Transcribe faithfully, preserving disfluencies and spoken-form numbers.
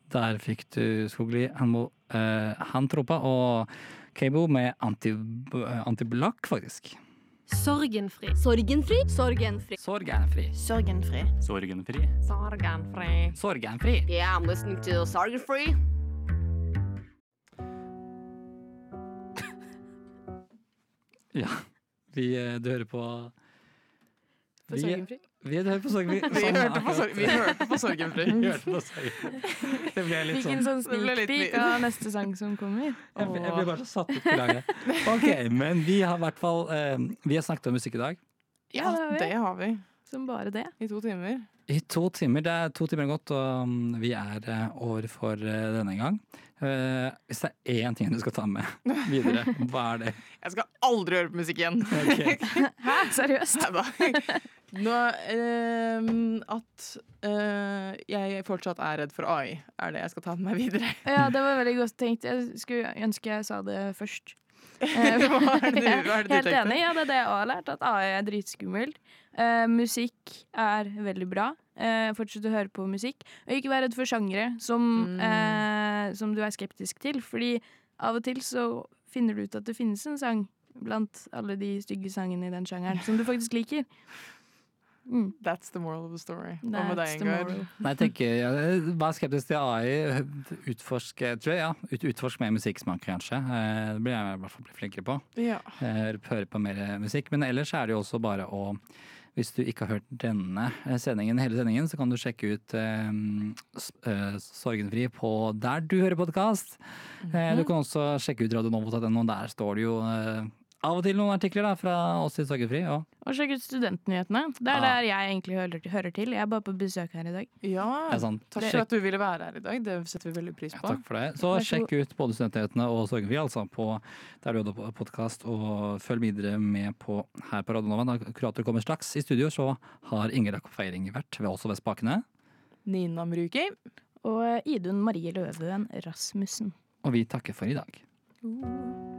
Der fikk du Skogli, Hanmo, uh, Hantropa og Keibo med anti, anti-black, faktisk. Sorgenfri. Sorgenfri? Sorgenfri. Sorgenfri. Sorgenfri. Sorgenfri. Sorgenfri. Sorgenfri. Yeah, I'm listening to Sorgenfri. Ja, vi, du hører på... På Sorgenfri. Vi, vi hører på Sorgenfri. Vi hørte på, sorg, vi hørte på Sorgenfri. Vi hørte på Sorgenfri. Det ble litt Fikk sånn... en sånn Det ble sneak litt peek mye. av neste sang som kommer. Jeg, ble- jeg ble bare så satt opp til laget. Ok, men vi har i hvert fall... Eh, vi har snakket om musikk i dag. Ja, Ja, det har vi. det har vi. Som bare det. I to timer. I to timer. Det er to timer gått, og um, vi er eh, over for eh, denne gang. Eh, hvis det er én ting du skal ta med videre, hva er det? Jeg skal aldri høre på musikk igjen. Ok. Hæ? Seriøst? Neida. Nå, ehm, at eh, jeg fortsatt er redd for A I, er det jeg skal ta med meg videre. Ja, det var veldig godt tenkt. Jeg skulle ønske jeg sa det først. Hva er det du, hva er det du Helt tenkte? enig, ja, det er det jeg har lært, at A I er dritskummelt. Eh, musikk er veldig bra. Eh, fortsett å høre på musikk. Og ikke være redd for sjangere som, Mm. eh, som du er skeptisk til. Fordi av og til så finner du ut at det finnes en sang blant alle de stygge sangene i den sjangeren som du faktisk liker. Mm. That's the moral of the story. Hva med That's deg, the Ingar? moral. Nei, jeg tenker, ja, vær skeptisk til A I, utforsk, tror jeg, ja, ut, utforsk mer musikksmak kanskje. Eh, Det blir jeg i hvert fall bli flinkere på. Ja. Eh, Høre på mer musikk, men ellers er det jo også bare å, hvis du ikke har hørt denne eh, sendingen, hele sendingen, så kan du sjekke ut eh, s- eh, Sorgenfri på der du hører podcast. Eh, Du kan også sjekke ut radio nova punktum no, der står det jo eh, av og til noen artikler da, fra oss i Sorgenfri. Ja. Og sjekk ut studentnyhetene. Det er Ja. der jeg egentlig hører, hører til. Jeg er bare på besøk her i dag. ja. Det er sant. Takk for at du ville være her i dag. Det setter vi veldig pris Ja, på. takk for det. Så Vær så sjekk ut både Studentnyhetene og Sorgenfri altså på der du har podcast, og følg videre med på her på Radio Nova. Da kurator kommer straks i studio, så har Inger Rakob Feiring vært ved også ved spakene. Nina Mruki. Og Idun Marie Løven Rasmussen. Og vi takker for i dag. Uh.